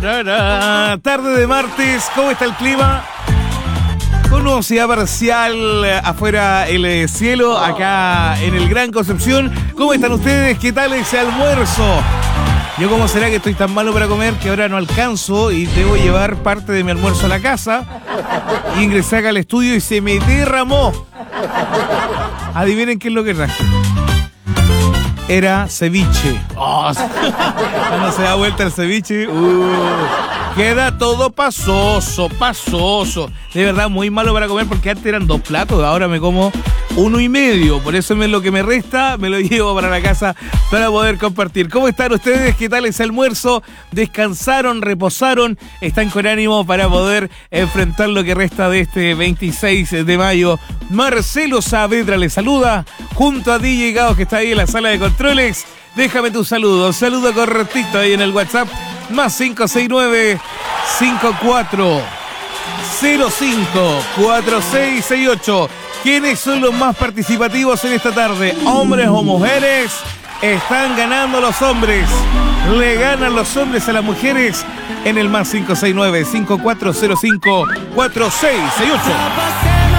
Tarde de martes, ¿cómo está el clima? Con nubosidad parcial, afuera el cielo, acá en el Gran Concepción. ¿Cómo están ustedes? ¿Qué tal ese almuerzo? Yo, ¿cómo será que estoy tan malo para comer que ahora no alcanzo y debo llevar parte de mi almuerzo a la casa? Y ingresé acá al estudio y se me derramó. Adivinen qué es lo que traje. Era ceviche. Oh, cuando se da vuelta el ceviche, queda todo pasoso. De verdad, muy malo para comer porque antes eran 2 platos, ahora me como 1,5. Por eso es lo que me resta, me lo llevo para la casa para poder compartir. ¿Cómo están ustedes? ¿Qué tal ese almuerzo? ¿Descansaron? ¿Reposaron? ¿Están con ánimo para poder enfrentar lo que resta de este 26 de mayo? Marcelo Saavedra les saluda junto a DJ Gao, que está ahí en la sala de controles. Déjame tu saludo correctito ahí en el WhatsApp, más 569-5405-4668. ¿Quiénes son los más participativos en esta tarde? ¿Hombres o mujeres? Están ganando los hombres. Le ganan los hombres a las mujeres en el más 569-5405-4668.